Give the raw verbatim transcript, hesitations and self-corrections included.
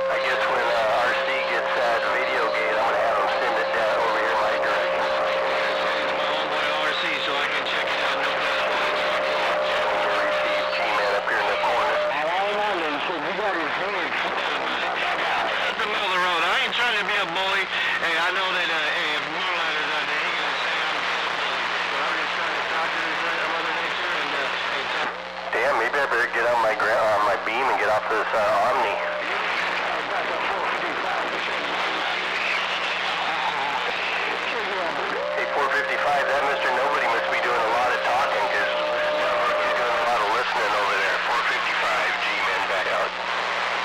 I guess when uh, R C gets that video gate, I'm going to have him send it down over here my direction. My homeboy R C, so I can check it out, no doubt. We'll receive G-Man up here in the corner. I don't know, then, shit, he got his hands. That's the middle of the road. I ain't trying to be a bully. Hey, I know that, uh, hey, if Moonlighter's out there, he gonna say I'm a bully. But I'm just trying to talk to his uh, Mother Nature and, uh, hey, talk. Damn, maybe I better get on my gra- on my beam and get off this uh, Omni.